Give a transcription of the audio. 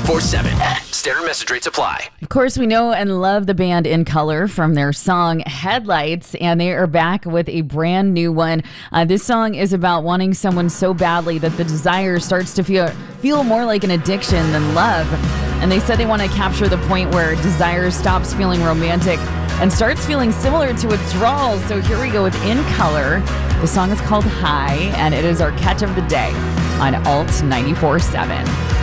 94.7. Standard message rates apply. Of course, we know and love the band In Color from their song Headlights, and they are back with a brand new one. This song is about wanting someone so badly that the desire starts to feel more like an addiction than love. And they said they want to capture the point where desire stops feeling romantic and starts feeling similar to withdrawal. So here we go with In Color. The song is called High, and it is our catch of the day on Alt 94.7.